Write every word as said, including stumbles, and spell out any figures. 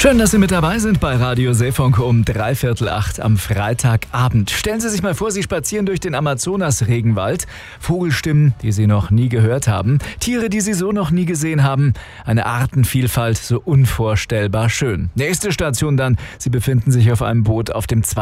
Schön, dass Sie mit dabei sind bei Radio Seefunk um dreiviertel acht am Freitagabend. Stellen Sie sich mal vor, Sie spazieren durch den Amazonas-Regenwald. Vogelstimmen, die Sie noch nie gehört haben. Tiere, die Sie so noch nie gesehen haben. Eine Artenvielfalt so unvorstellbar schön. Nächste Station dann, Sie befinden sich auf einem Boot auf dem